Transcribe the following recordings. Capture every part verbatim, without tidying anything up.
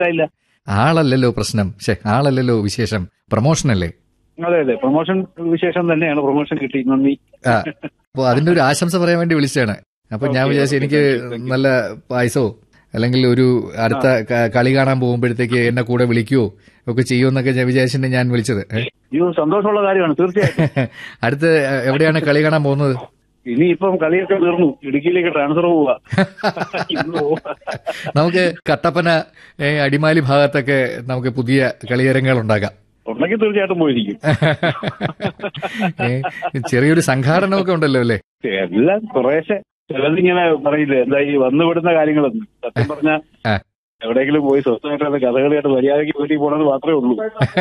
ഇല്ല. ആളല്ലല്ലോ പ്രശ്നം, ശേ ആളല്ലല്ലോ വിശേഷം, പ്രൊമോഷൻ അല്ലേ? അതെ അതെ, പ്രൊമോഷൻ വിശേഷം തന്നെയാണ്. പ്രൊമോഷൻ കിട്ടി, നന്ദി. ആ, അപ്പൊ അതിന്റെ ഒരു ആശംസ പറയാൻ വേണ്ടി വിളിച്ചതാണ്. അപ്പൊ ഞാൻ വിചാരിച്ചു എനിക്ക് നല്ല പായസോ അല്ലെങ്കിൽ ഒരു അടുത്ത കളി കാണാൻ പോകുമ്പോഴത്തേക്ക് എന്നെ കൂടെ വിളിക്കുവോ ഒക്കെ ചെയ്യുമെന്നൊക്കെ ഞാൻ വിചാരിച്ചിട്ട് ഞാൻ വിളിച്ചത്. അയ്യോ, സന്തോഷമുള്ള കാര്യമാണ് തീർച്ചയായിട്ടും. അടുത്ത് എവിടെയാണ് കളി കാണാൻ പോകുന്നത്? ഇനിയിപ്പം കളിയൊക്കെ തീർന്നു, ഇടുക്കിയിലേക്ക് ട്രാൻസ്ഫർ പോവുക. നമുക്ക് കട്ടപ്പന, അടിമാലി ഭാഗത്തൊക്കെ നമുക്ക് പുതിയ കളിയരങ്ങൾ ഉണ്ടാകാം. ഉണ്ടെങ്കിൽ തീർച്ചയായിട്ടും പോയിരിക്കും. ചെറിയൊരു സംഘാടനമൊക്കെ ഉണ്ടല്ലോ അല്ലേ? എല്ലാം കുറേശ്ശെ. ചിലതിങ്ങനെ പറയില്ലേ, എന്താ ഈ വന്നുവിടുന്ന കാര്യങ്ങളൊന്നും സത്യം പറഞ്ഞാൽ എവിടെയെങ്കിലും പോയി സ്വസ്ഥമായിട്ട് കഥകളിയായിട്ട് മര്യാദയ്ക്ക് വീട്ടിൽ പോകണമെന്ന് മാത്രമേ ഉള്ളൂ.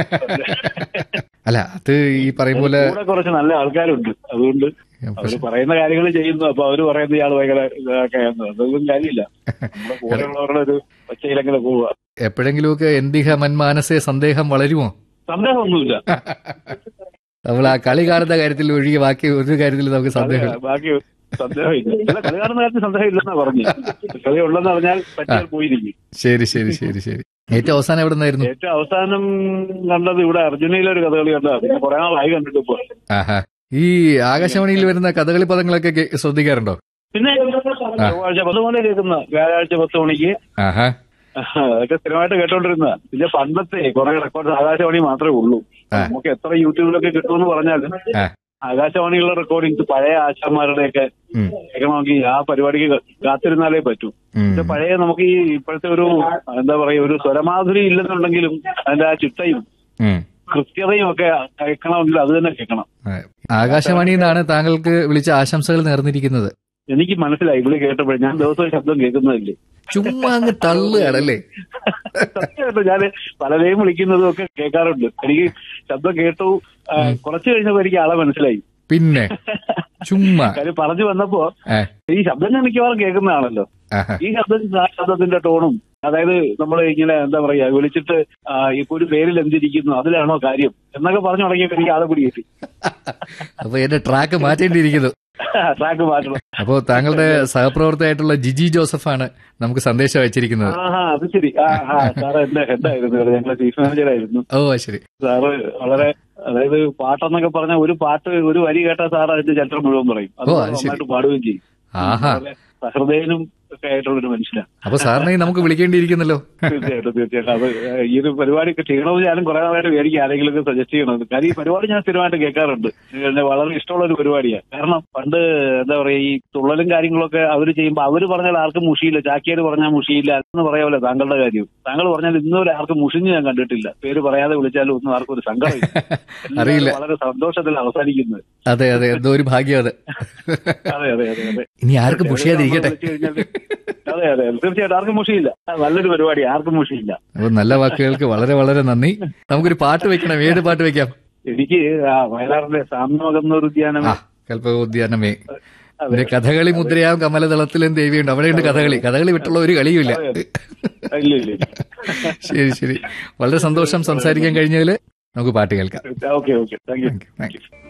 അല്ല, അത് ഈ പറയും പോലെ കൂടെ കുറച്ച് നല്ല ആൾക്കാരുണ്ട്, അതുകൊണ്ട് അവര് പറയുന്ന കാര്യങ്ങൾ ചെയ്യുന്നു. അപ്പൊ അവര് പറയുന്ന ഇയാൾ ഭയങ്കര ഇതൊക്കെയായിരുന്നു, അതൊന്നും കാര്യമില്ല. നമ്മുടെ കൂടെയുള്ളവരുടെ ഒരു ഒച്ചയിലെങ്കിലും പോവുക. എപ്പോഴെങ്കിലുമൊക്കെ എന്തിഹ മന്മാനസേ സന്ദേഹം വളരുമോ? സന്ദേഹമൊന്നുമില്ല. നമ്മൾ ആ കളി കാണുന്ന കാര്യത്തിൽ ഒഴികെ ബാക്കി ഒരു കാര്യത്തിൽ നമുക്ക് സന്ദേഹം ബാക്കി സന്ദേഹമില്ല. കളി കാണുന്ന കാര്യത്തിൽ സന്ദേഹമില്ലെന്നാ പറഞ്ഞു. കളി ഉള്ളെന്ന് പറഞ്ഞാൽ പറ്റിയാൽ പോയിരിക്കും. ശരി ശരി ശരി ശരി. ഏറ്റവും അവസാനം എവിടെ നിന്നായിരുന്നു? ഏറ്റവും അവസാനം കണ്ടത് ഇവിടെ അർജുനയിലൊരു കഥകളി കണ്ടതാണ്. പിന്നെ കുറെ നാളായി കണ്ടിട്ട് ഇപ്പൊ. ആഹാ. ഈ ആകാശവാണിയിൽ വരുന്ന കഥകളി പദങ്ങളൊക്കെ ശ്രദ്ധിക്കാറുണ്ടോ? പിന്നെ ചൊവ്വാഴ്ച പത്ത് മണി കേൾക്കുന്ന, വ്യാഴാഴ്ച പത്ത് മണിക്ക് അതൊക്കെ സ്ഥിരമായിട്ട് കേട്ടോണ്ടിരുന്ന. പിന്നെ പണ്ടത്തെ കുറെ റെക്കോർഡ് ആകാശവാണി മാത്രമേ ഉള്ളൂ. നമുക്ക് എത്ര യൂട്യൂബിലൊക്കെ കിട്ടുമെന്ന് പറഞ്ഞാലും ആകാശവാണിയുള്ള റെക്കോർഡിങ്സ് പഴയ ആശാന്മാരുടെയൊക്കെ കേൾക്കണമെങ്കിൽ ആ പരിപാടിക്ക് കാത്തിരുന്നാലേ പറ്റൂ. പക്ഷെ പഴയ നമുക്ക് ഈ ഇപ്പോഴത്തെ ഒരു എന്താ പറയുക, ഒരു സ്വരമാധുരി ഇല്ലെന്നുണ്ടെങ്കിലും അതിന്റെ ആ ചിട്ടയും കൃത്യതയും ഒക്കെ കേൾക്കണമെങ്കിൽ അത് തന്നെ കേൾക്കണം. ആകാശവാണിയിൽ നിന്നാണ് താങ്കൾക്ക് വിളിച്ച ആശംസകൾ നേർന്നിരിക്കുന്നത്. എനിക്ക് മനസ്സിലായി ഇവിടെ കേട്ടപ്പോഴേ. ഞാൻ ദിവസവും ശബ്ദം കേൾക്കുന്നതല്ലേ, ചുമ്മാ അങ്ങ് തള്ളുകയാണല്ലേ. സത്യമായിട്ടും ഞാൻ പലരെയും വിളിക്കുന്നതും ഒക്കെ കേൾക്കാറുണ്ട്. എനിക്ക് ശബ്ദം കേട്ടു കുറച്ചു കഴിഞ്ഞപ്പോ എനിക്ക് ആളെ മനസ്സിലായി. പിന്നെ ചുമ്മാ കാര്യം പറഞ്ഞു വന്നപ്പോ ഈ ശബ്ദം ഞാൻ മിക്കവാറും കേൾക്കുന്നതാണല്ലോ. ഈ ശബ്ദം ശബ്ദത്തിന്റെ ടോണും, അതായത് നമ്മൾ ഇങ്ങനെ എന്താ പറയാ വിളിച്ചിട്ട് ഇപ്പൊ ഒരു പേരിൽ എന്തിരിക്കുന്നു അതിലാണോ കാര്യം എന്നൊക്കെ പറഞ്ഞു തുടങ്ങിയപ്പോ എനിക്ക് ആളെ പിടികിട്ടി. അപ്പൊ എന്റെ ട്രാക്ക് മാറ്റേണ്ടിയിരിക്കുന്നു. ട്രാക്ക് മാറ്റണം. അപ്പോ താങ്കളുടെ സഹപ്രവർത്തകയായിട്ടുള്ള ജിജി ജോസഫാണ് നമുക്ക് സന്ദേശം അയച്ചിരിക്കുന്നത്. ആ അത് ശരി. ആ ആ സാറ് എന്റെ ഹെഡായിരുന്നു, ഞങ്ങളുടെ ചീഫ് മാനേജറായിരുന്നു. ഓ ശരി. സാറ് വളരെ, അതായത് പാട്ടെന്നൊക്കെ പറഞ്ഞ ഒരു പാട്ട് ഒരു വരി കേട്ടാൽ സാർ അതിന്റെ ചരിത്രം മുഴുവൻ പറയും. അത് നന്നായിട്ട് പാടുകയും ചെയ്യും. ആഹാ, സഹൃദയനും ഒക്കെ ആയിട്ടുള്ളൊരു മനുഷ്യനാണ്. അപ്പൊ സാറിനെ നമുക്ക് വിളിക്കേണ്ടിയിരിക്കുന്നല്ലോ. തീർച്ചയായിട്ടും തീർച്ചയായിട്ടും. അത് ഈ ഒരു പരിപാടി ചെയ്യണമെന്ന് ഞാനും കുറെ നാളായിട്ട് വിചാരിക്കും ആരെങ്കിലും ഒക്കെ സജസ്റ്റ് ചെയ്യണമെന്ന്. കാര്യം ഈ പരിപാടി ഞാൻ സ്ഥിരമായിട്ട് കേൾക്കാറുണ്ട്. എന്നെ വളരെ ഇഷ്ടമുള്ള ഒരു പരിപാടിയാണ്. കാരണം പണ്ട് എന്താ പറയാ ഈ തുള്ളലും കാര്യങ്ങളൊക്കെ അവര് ചെയ്യുമ്പോൾ അവര് പറഞ്ഞാൽ ആർക്കും മുഷിയില്ല, ചാക്കിയാര് പറഞ്ഞാൽ മുഷിയില്ല എന്ന് പറയാമല്ലോ. താങ്കളുടെ കാര്യം താങ്കൾ പറഞ്ഞാൽ ഇന്നുവരെ ആർക്കും മുഷിഞ്ഞ് ഞാൻ കണ്ടിട്ടില്ല. പേര് പറയാതെ വിളിച്ചാലും ഒന്നും ആർക്കും ഒരു സങ്കടമില്ല. അറിയില്ല, വളരെ സന്തോഷത്തിൽ അവസാനിക്കുന്നത്. അതെ അതെ, എന്തോ ഒരു ഭാഗ്യം അത്. അതെ അതെ അതെ അതെ. ഇനി ആർക്കും മുഷിയാതിരിക്കട്ടെ. അതെ അതെ തീർച്ചയായിട്ടും ആർക്കും മുഷിയില്ല. നല്ലൊരു പരിപാടി, ആർക്കും മുഷിയില്ല. അപ്പൊ നല്ല വാക്കുകൾക്ക് വളരെ വളരെ നന്ദി. നമുക്കൊരു പാട്ട് വെക്കണം. ഏത് പാട്ട് വെക്കാം? എനിക്ക് വയലാറിന്റെ സാമ്യമകന്നൊരു ഉദ്യാനമേ, കൽപ്പകോദ്യാനമേ, കഥകളി മുദ്രയാം കമലദളത്തിലും ദേവിയുണ്ട്. അവിടെയുണ്ട് കഥകളി. കഥകളി വിട്ടുള്ള ഒരു കളിയുമില്ല. ശരി ശരി, വളരെ സന്തോഷം സംസാരിക്കാൻ കഴിഞ്ഞതിൽ. നമുക്ക് പാട്ട് കേൾക്കാം. Okay okay, thank you.